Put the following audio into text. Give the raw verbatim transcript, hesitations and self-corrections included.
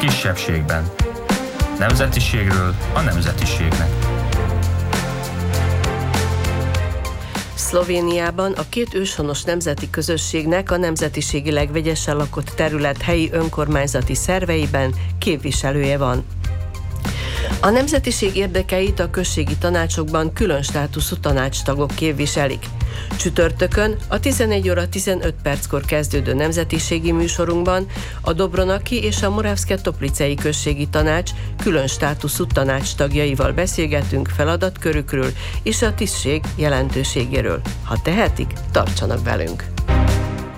kisebbségben. Nemzetiségről a nemzetiségnek. Szlovéniában a két őshonos nemzeti közösségnek a nemzetiségileg vegyesen lakott terület helyi önkormányzati szerveiben képviselője van. A nemzetiség érdekeit a községi tanácsokban külön státuszú tanácstagok képviselik. Csütörtökön a tizenegy óra tizenöt perckor kezdődő nemzetiségi műsorunkban a Dobronaki és a Moravské-Toplicei községi tanács külön státuszú tanácstagjaival beszélgetünk feladatkörükről és a tisztség jelentőségéről. Ha tehetik, tartsanak velünk!